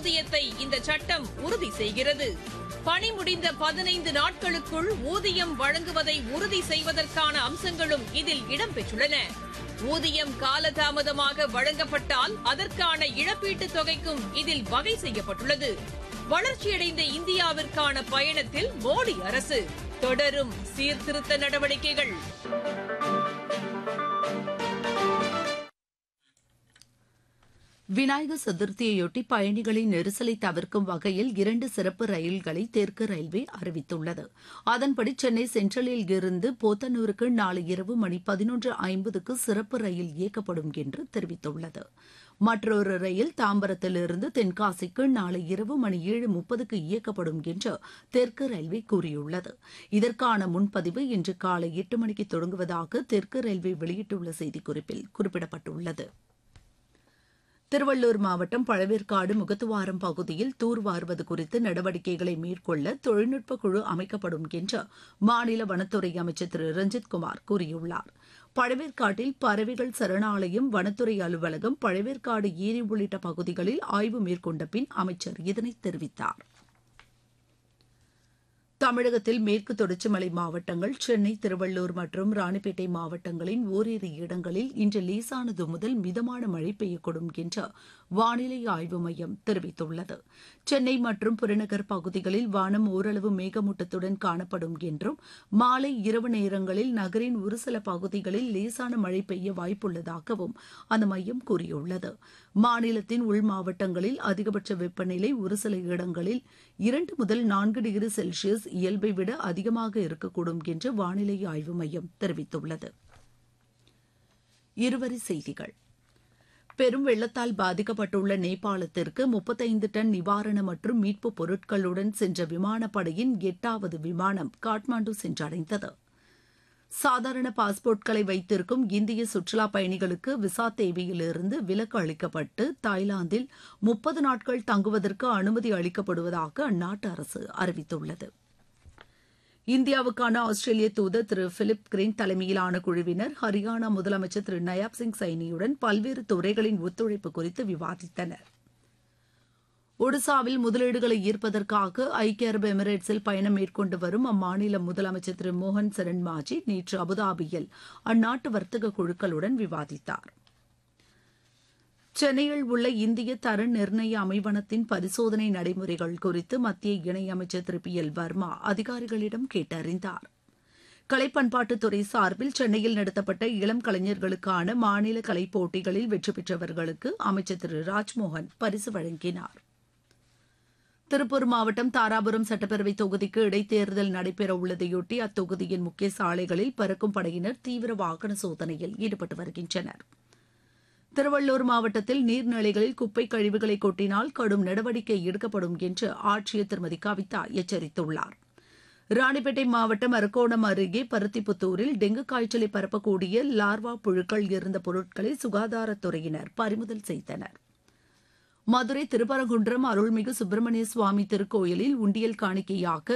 ஊதியத்தை இந்த சட்டம் உறுதி செய்கிறது. பணி முடிந்த 15 நாட்களுக்குள் ஊதியம் வழங்குவதை உறுதி செய்வதற்கான அம்சங்களும் இதில் இடம்பெற்றுள்ளன. ஊதியம் காலதாமதமாக வழங்கப்பட்டால் அதற்கான இழப்பீட்டுத் தொகைக்கும் இதில் வகை செய்யப்பட்டுள்ளது. வளர்ச்சியடைந்த இந்தியாவிற்கான பயணத்தில் மோடி அரசு தொடரும் சீர்திருத்த நடவடிக்கைகள். விநாயகர் சதுர்த்தியையொட்டி பயணிகளின் நெரிசலை தவிர்க்கும் வகையில் 2 சிறப்பு ரயில்களை தெற்கு ரயில்வே அறிவித்துள்ளது. அதன்படி சென்னை சென்ட்ரலில் இருந்து போத்தனூருக்கு நாளை இரவு மணி 11:50க்கு சிறப்பு ரயில் இயக்கப்படும் என்று தெரிவித்துள்ளது. மற்றொரு ரயில் தாம்பரத்திலிருந்து தென்காசிக்கு நாளை இரவு மணி 7:30க்கு இயக்கப்படும் என்று தெற்கு ரயில்வே கூறியுள்ளது. இதற்கான முன்பதிவு இன்று காலை 8 மணிக்கு தொடங்குவதாக தெற்கு ரயில்வே வெளியிட்டுள்ள செய்திக்குறிப்பில் குறிப்பிடப்பட்டுள்ளது. திருவள்ளூர் மாவட்டம் பழவேற்காடு முகத்துவாரம் பகுதியில் தூர்வாருவது குறித்து நடவடிக்கைகளை மேற்கொள்ள தொழில்நுட்ப குழு அமைக்கப்படும் என்று மாநில வனத்துறை அமைச்சர் திரு ரஞ்சித்குமார் கூறியுள்ளார். பழவேற்காட்டில் பறவைகள் சரணாலயம், வனத்துறை அலுவலகம், பழவேற்காடு ஏரி உள்ளிட்ட பகுதிகளில் ஆய்வு மேற்கொண்ட பின் அமைச்சர் இதனை தெரிவித்தார். தமிழகத்தில் மேற்கு தொடர்ச்சி மலை மாவட்டங்கள், சென்னை, திருவள்ளூர் மற்றும் ராணிப்பேட்டை மாவட்டங்களின் ஓரிரு இடங்களில் இன்று லேசானது முதல் மிதமான மழை பெய்யக்கூடும் என்று வானிலை ஆய்வு மையம் தெரிவித்துள்ளது. சென்னை மற்றும் புறநகர் பகுதிகளில் வானம் ஓரளவு மேகமூட்டத்துடன் காணப்படும் என்றும் மாலை இரவு நேரங்களில் நகரின் ஒரு சில பகுதிகளில் லேசான மழை பெய்ய வாய்ப்புள்ளதாகவும் அந்த மையம் கூறியுள்ளது. மாநிலத்தின் உள் மாவட்டங்களில் அதிகபட்ச வெப்பநிலை ஒரு சில இடங்களில் 2 முதல் 4 டிகிரி செல்சியஸ் இயல்பை விட அதிகமாக இருக்கக்கூடும் என்று வானிலை ஆய்வு மையம் தெரிவித்துள்ளது. இருவரி செய்திகள். பெரும் வெள்ளத்தால் பாதிக்கப்பட்டுள்ள நேபாளத்திற்கு 35 டன் நிவாரண மற்றும் மீட்புப் பொருட்களுடன் சென்ற விமானப்படையின் 8வது விமானம் காட்மாண்டு சென்றடைந்தது. சாதாரண பாஸ்போர்ட்களை வைத்திருக்கும் இந்திய சுற்றுலாப் பயணிகளுக்கு விசா தேவையிலிருந்து விலக்கு அளிக்கப்பட்டு தாய்லாந்தில் 30 நாட்கள் தங்குவதற்கு அனுமதி அளிக்கப்படுவதாக அந்நாட்டு அரசு அறிவித்துள்ளது. இந்தியாவுக்கான ஆஸ்திரேலிய தூதர் திரு பிலிப் கிரீன் தலைமையிலான குழுவினர் ஹரியானா முதலமைச்சர் திரு நயாப் சிங் சைனியுடன் பல்வேறு துறைகளின் ஒத்துழைப்பு குறித்து விவாதித்தனர். ஒடிசாவில் முதலீடுகளை ஈர்ப்பதற்காக ஐக்கிய அரபு எமிரேட்ஸில் பயணம் மேற்கொண்டு வரும் அம்மாநில முதலமைச்சர் திரு மோகன் சரண் மாஜி நேற்று அபுதாபியில் அந்நாட்டு வர்த்தக குழுக்களுடன் விவாதித்தார். சென்னையில் உள்ள இந்திய தர நிர்ணய அமைவனத்தின் பரிசோதனை நடைமுறைகள் குறித்து மத்திய இணையமைச்சர் திரு பி எல் வர்மா அதிகாரிகளிடம் கேட்டறிந்தார். கலைப்பண்பாட்டுத்துறை சார்பில் சென்னையில் நடத்தப்பட்ட இளம் கலைஞர்களுக்கான மாநில கலைப் போட்டிகளில் வெற்றி பெற்றவர்களுக்கு அமைச்சர் திரு ராஜ்மோகன் பரிசு வழங்கினார். திருப்பூர் மாவட்டம் தாராபுரம் சட்டப்பேரவை தொகுதிக்கு இடைத்தேர்தல் நடைபெறவுள்ளதையொட்டி அத்தொகுதியின் முக்கிய சாலைகளில் பறக்கும் படையினர் தீவிர வாகன சோதனையில் ஈடுபட்டு வருகின்றனர். திருவள்ளூர் மாவட்டத்தில் நீர்நிலைகளில் குப்பை கழிவுகளை கொட்டினால் கடும் நடவடிக்கை எடுக்கப்படும் என்று ஆட்சியர் திருமதி கவிதா எச்சரித்துள்ளார். ராணிப்பேட்டை மாவட்டம் அரக்கோணம் அருகே பருத்திப்புத்தூரில் டெங்கு காய்ச்சலை பரப்பக்கூடிய லார்வா புழுக்கள் இருந்த பொருட்களை சுகாதாரத்துறையினர் பறிமுதல் செய்தனர். மதுரை திருப்பரங்குன்றம் அருள்மிகு சுப்பிரமணிய சுவாமி திருக்கோயிலில் உண்டியல் காணிக்கையாக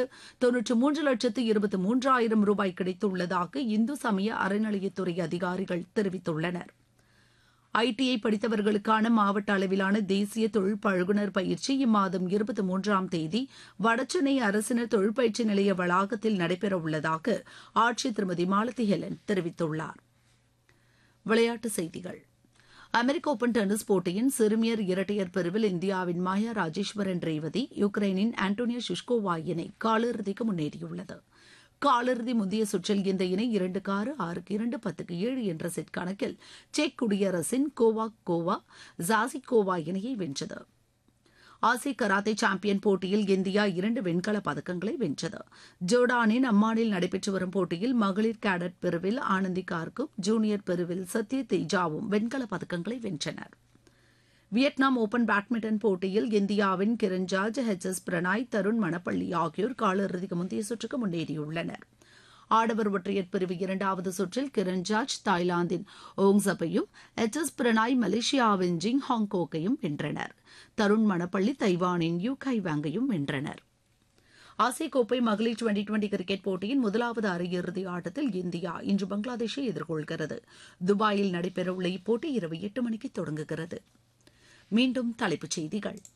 93,23,000 ரூபாய் கிடைத்துள்ளதாக இந்து சமய அறநிலையத்துறை அதிகாரிகள் தெரிவித்துள்ளனர். ஐடிஐ படித்தவர்களுக்கான மாவட்ட அளவிலான தேசிய தொழில் பழகுனர் பயிற்சி இம்மாதம் 23ஆம் தேதி வடசென்னை அரசினர் தொழிற்பயிற்சி நிலைய வளாகத்தில் நடைபெறவுள்ளதாக ஆட்சியர் திருமதி மாலதி ஹெலன் தெரிவித்துள்ளார். விளையாட்டுச் செய்திகள். அமெரிக்க ஓபன் டென்னிஸ் போட்டியின் சிறுமியர் இரட்டையர் பிரிவில் இந்தியாவின் மாயா ராஜேஸ்வரன் ரேவதி யுக்ரைனின் ஆண்டோனியா ஷிஷ்கோவா இணை காலிறுதிக்கு முன்னேறியுள்ளது. காலிறுதி முந்தைய சுற்றில் இந்த இணை 2-6, 6-2, 10-7 என்ற செட் கணக்கில் செக் குடியரசின் கோவா ஜாசிகோவா இணையை வென்றது. ஆசிய கராத்தே சாம்பியன் போட்டியில் இந்தியா 2 வெண்கலப் பதக்கங்களை வென்றது. ஜோர்டானின் அம்மானில் நடைபெற்று வரும் போட்டியில் மகளிர் கேடட் பிரிவில் ஆனந்தி கார்கும், ஜூனியர் பிரிவில் சத்ய தேஜாவும் வெண்கலப் பதக்கங்களை வென்றனர். வியட்நாம் ஓபன் பேட்மிண்டன் போட்டியில் இந்தியாவின் கிரண் ஜார்ஜ், எச்.எஸ். பிரணாய், தருண் மணப்பள்ளி ஆகியோர் காலிறுதிக்கு முந்தைய சுற்றுக்கு முன்னேறியுள்ளனர். ஆடவர் ஒற்றையர் பிரிவு 2வது சுற்றில் கிரண் ஜார்ஜ் தாய்லாந்தின் ஓங்சப்பையும், எச்.எஸ். பிரணாய் மலேசியாவின் ஜிங் ஹாங்கோக்கையும் வென்றனர். தருண் மணப்பள்ளி தைவானின் யூ கை வாங்கையும் வென்றனர். ஆசிய கோப்பை மகளிர் டுவெண்டி கிரிக்கெட் போட்டியின் முதலாவது அரையிறுதி ஆட்டத்தில் இந்தியா இன்று பங்களாதேஷை எதிர்கொள்கிறது. துபாயில் நடைபெறவுள்ள இப்போட்டி இரவு 8 மணிக்கு தொடங்குகிறது. மீண்டும் தலைப்புச் செய்திகள்.